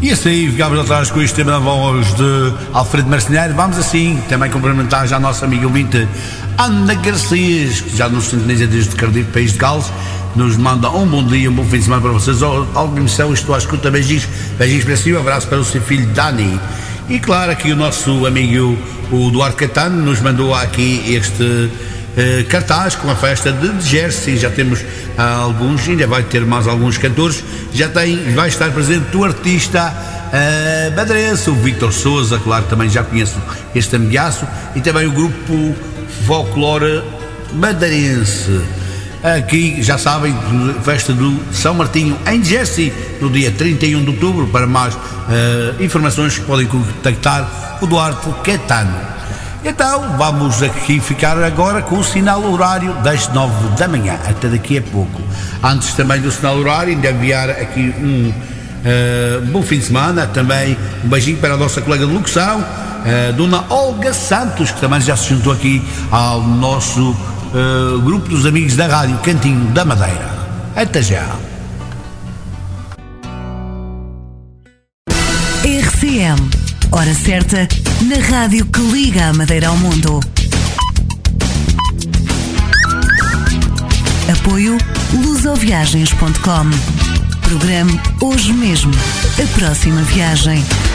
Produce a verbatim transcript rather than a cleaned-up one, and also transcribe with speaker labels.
Speaker 1: E assim ficámos atrás com este tema da voz de Alfredo Marceneiro. Vamos assim também cumprimentar já a nossa amiga ouvinte Ana Garcias, que já nos sintoniza desde Cardiff, País de Gales. Nos manda um bom dia, um bom fim de semana para vocês. Alguma missão, estou à escuta, beijinhos, beijinhos para si, um abraço para o seu filho Dani. E claro, aqui o nosso amigo o Duarte Catano nos mandou aqui este uh, cartaz com a festa de Jersey. Já temos uh, alguns, ainda vai ter mais alguns cantores. Já tem, vai estar presente o artista uh, madeirense, o Vítor Souza, claro, também já conheço este ameaço, e também o grupo Folclore Madeirense. Aqui, já sabem, festa do São Martinho em Jersey, no dia trinta e um de outubro. Para mais uh, informações podem contactar o Duarte Catano. Então, vamos aqui ficar agora com o sinal horário das nove da manhã, até daqui a pouco. Antes também do sinal horário, ainda enviar aqui um uh, bom fim de semana, também um beijinho para a nossa colega de locução, uh, Dona Olga Santos, que também já se juntou aqui ao nosso Uh, grupo dos amigos da Rádio Cantinho da Madeira. Até já.
Speaker 2: R C M, hora certa, na rádio que liga a Madeira ao mundo. Apoio lusoviagens ponto com. Programe hoje mesmo a próxima viagem.